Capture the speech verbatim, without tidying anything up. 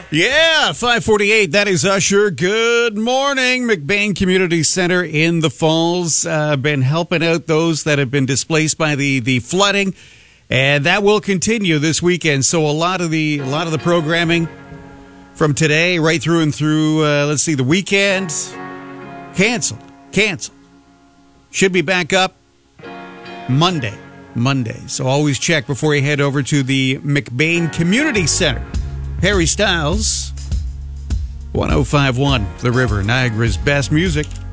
Yeah, five forty-eight. That is Usher. Good morning. McBain Community Center in the Falls. Uh, been helping out those that have been displaced by the, the flooding, and that will continue this weekend. So a lot of the a lot of the programming from today right through and through. Uh, let's see, the weekend canceled. Canceled. Should be back up Monday. Monday. So always check before you head over to the McBain Community Center. Harry Styles, one oh five point one The River, Niagara's best music.